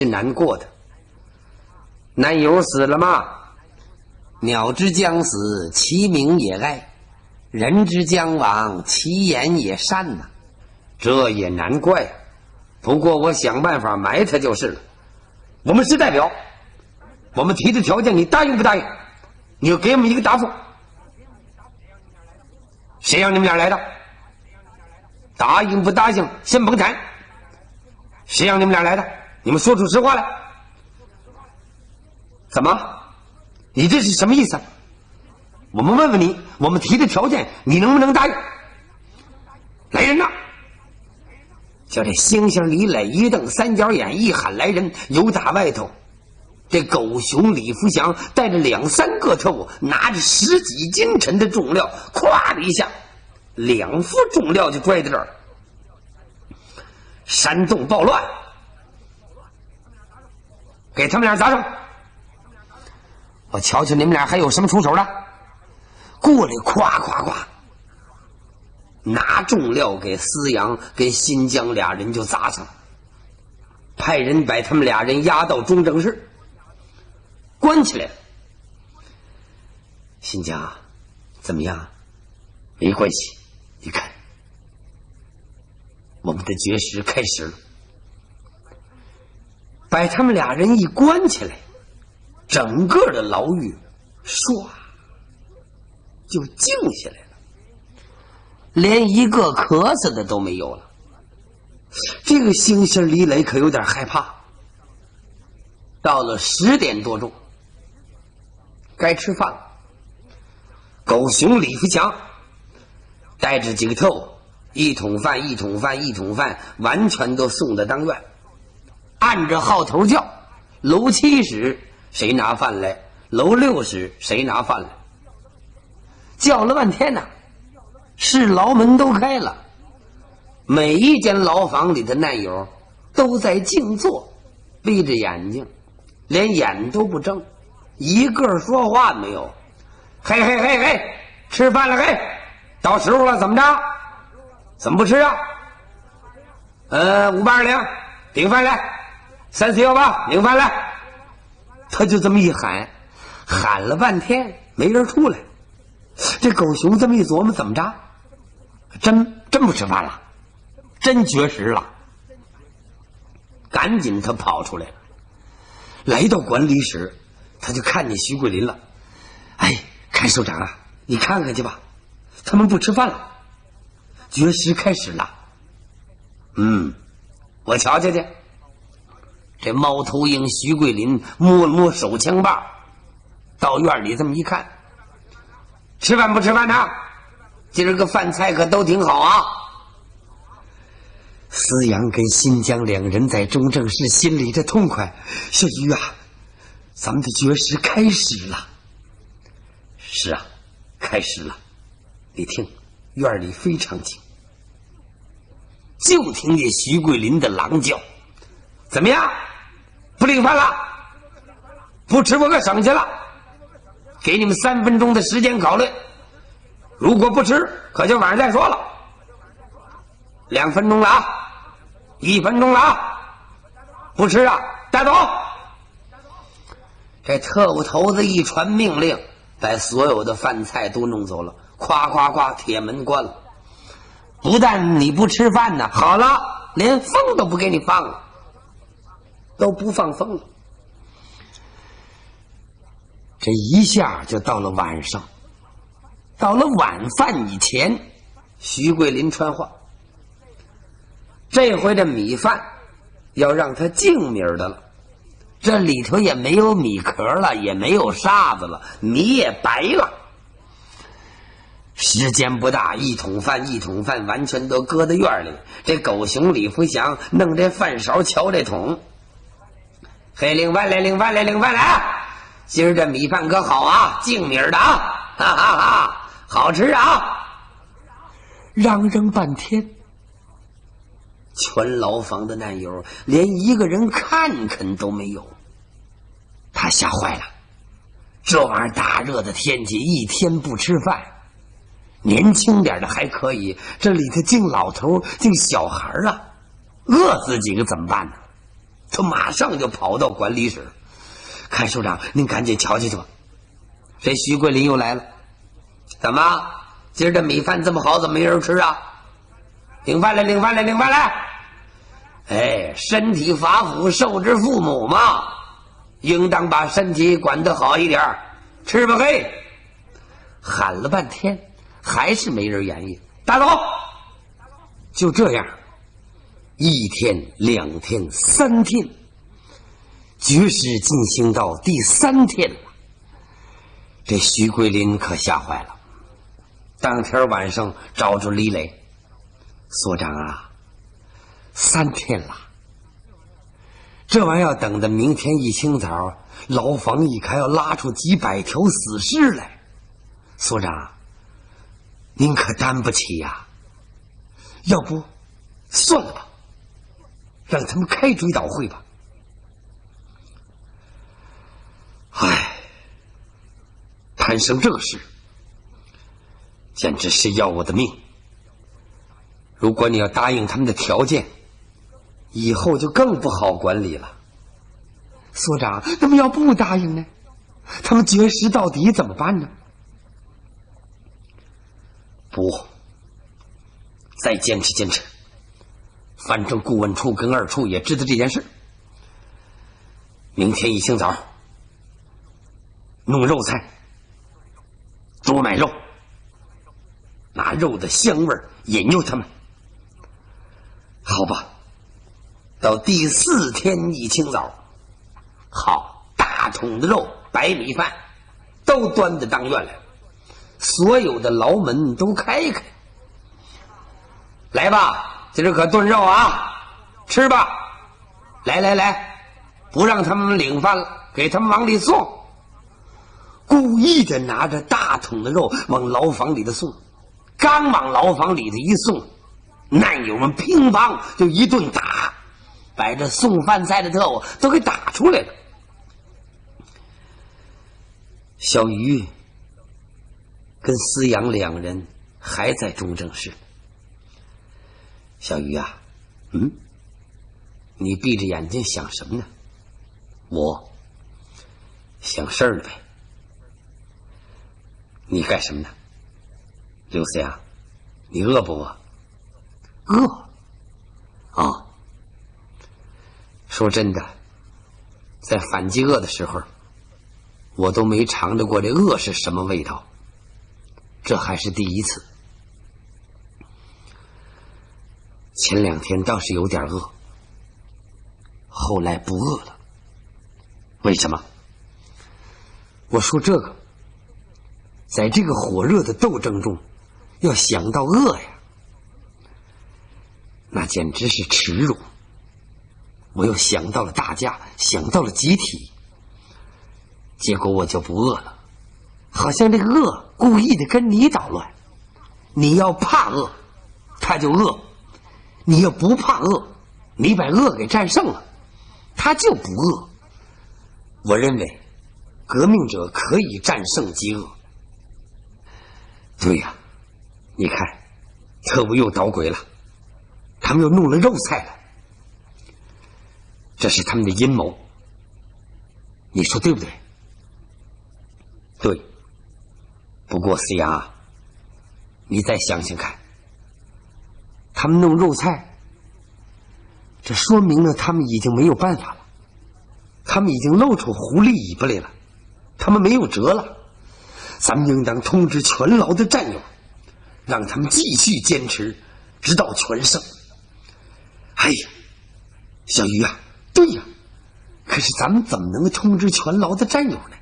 难过的。男友死了吗？鸟之将死，其鸣也哀；人之将亡，其言也善呐。这也难怪。不过我想办法埋他就是了。我们是代表，我们提的条件你答应不答应？你就给我们一个答复。谁让你们俩来的？答应不答应先甭谈。谁让你们俩来的？你们说出实话来。怎么？你这是什么意思？我们问问你，我们提的条件你能不能答应？来人呐！叫这星星李磊一瞪三角眼，一喊来人，由打外头这狗熊李福祥带着2、3个特务，拿着10几斤沉的重料，咵的一下，2副重料就拽在这儿。煽动暴乱，给他们俩砸上！我瞧瞧你们俩还有什么出手的？过来，咵咵咵，拿重料给思阳跟新疆俩人就砸上了。派人把他们俩人押到中正市，关起来了。新疆怎么样？没关系，你看我们的绝食开始了。把他们俩人一关起来，整个的牢狱唰就静下来了，连一个咳嗽的都没有了。这个星星李磊可有点害怕。到了10点多钟，该吃饭了。狗熊李福强带着几个特务，一桶饭一桶饭一桶饭，完全都送到当院。按着号头叫，楼7时谁拿饭来，楼6时谁拿饭来。叫了半天呢，是牢门都开了，每一间牢房里的难友都在静坐，闭着眼睛，连眼都不睁，一个说话没有。嘿嘿嘿嘿，吃饭了嘿，到时候了怎么着？怎么不吃啊？520顶饭来，3418领饭来。他就这么一喊，喊了半天没人出来。这狗熊这么一琢磨，怎么着？真不吃饭了，真绝食了。赶紧他跑出来了，来到管理室，他就看见徐桂林了。哎，看首长啊，你看看去吧，他们不吃饭了，绝食开始了。我瞧瞧去。这猫头鹰徐桂林摸了摸手枪把，到院里这么一看，吃饭不吃饭呢？今儿个饭菜可都挺好啊。思阳跟新疆两人在中正市心里这痛快。小鱼啊，咱们的绝食开始了。是啊，开始了。你听，院里非常静，就听见徐桂林的狼叫。怎么样？不领饭了？不吃我可省去了。给你们3分钟的时间考虑，如果不吃，可就晚上再说了。2分钟了啊，1分钟了啊，不吃啊，带走。这特务头子一传命令，把所有的饭菜都弄走了，咵咵咵，铁门关了。不但你不吃饭呢，好了，连风都不给你放了，都不放风了。这一下就到了晚上，到了晚饭以前，徐桂林传话，这回这米饭要让它净米的了，这里头也没有米壳了，也没有沙子了，米也白了。时间不大，一桶饭完全都搁在院里。这狗熊李福祥弄这饭勺瞧这桶，嘿，领饭来！今儿这米饭可好啊，净米的啊，哈哈哈，好吃啊！嚷嚷半天，全牢房的难友连一个人看看都没有。他吓坏了，这玩意儿大热的天气，一天不吃饭，年轻点的还可以，这里头净老头净小孩啊，饿死几个怎么办呢？ 他马上就跑到管理室，看首长，您赶紧瞧瞧去吧。这徐桂林又来了，怎么今儿这米饭这么好，怎么没人吃啊？领饭来，领饭来，领饭来！哎，身体发肤受之父母嘛，应当把身体管得好一点，吃吧嘿！喊了半天，还是没人愿意。打走！就这样，1天、2天、3天，绝食进行到第3天了。这徐桂林可吓坏了，当天晚上找着李磊，所长啊，3天了，这玩意儿要等到明天一清早，牢房一开，要拉出几百条死尸来，所长，您可担不起呀。要不算了吧，让他们开追悼会吧。唉，摊生这个事，简直是要我的命。如果你要答应他们的条件，以后就更不好管理了。所长，那么要不答应呢？他们绝食到底怎么办呢？不，再坚持坚持，反正顾问处跟2处也知道这件事。明天一清早弄肉菜，多买肉，拿肉的香味引诱他们。好吧，到第4天一清早，好，大桶的肉、白米饭都端到当院来，所有的牢门都开开。来吧，今儿可炖肉啊，吃吧！来来来，不让他们领饭了，给他们往里送。故意的拿着大桶的肉往牢房里的送，刚往牢房里的一送，难友们乒乓就一顿打，把这送饭菜的特务都给打出来了。小鱼跟思阳2人还在中正室。小鱼啊，你闭着眼睛想什么呢？我想事儿了呗。你干什么呢？刘思阳，你饿不饿？饿啊！说真的，在反饥饿的时候，我都没尝着过这饿是什么味道，这还是第一次。前2天倒是有点饿，后来不饿了。为什么？我说这个，在这个火热的斗争中，要想到饿呀，那简直是耻辱。我又想到了大家，想到了集体，结果我就不饿了。好像这个饿故意的跟你捣乱，你要怕饿，他就饿；你要不怕饿，你把饿给战胜了，他就不饿。我认为革命者可以战胜饥饿。对呀，你看特务又捣鬼了，他们又弄了肉菜了，这是他们的阴谋，你说对不对？对。不过思阳啊，你再想想看，他们弄肉菜，这说明了他们已经没有办法了，他们已经露出狐狸尾巴来了，他们没有辙了。咱们应当通知全牢的战友，让他们继续坚持，直到全胜。哎呀，小鱼啊，对呀，可是咱们怎么能通知全牢的战友呢？